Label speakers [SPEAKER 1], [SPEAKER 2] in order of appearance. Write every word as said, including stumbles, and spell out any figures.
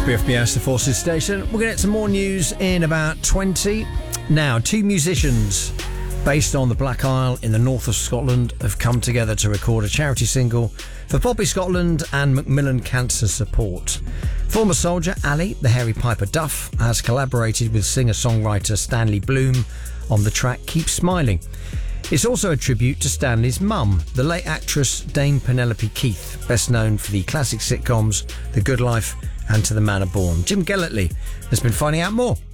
[SPEAKER 1] B F B S, the Forces Station. We're going to get some more news in about twenty. Now, two musicians based on the Black Isle in the north of Scotland have come together to record a charity single for Poppy Scotland and Macmillan Cancer Support. Former soldier Ali, the Hairy Piper Duff, has collaborated with singer-songwriter Stanley Bloom on the track Keep Smiling. It's also a tribute to Stanley's mum, the late actress Dame Penelope Keith, best known for the classic sitcoms The Good Life and To the Manor Born. Jim Gellertley has been finding out more.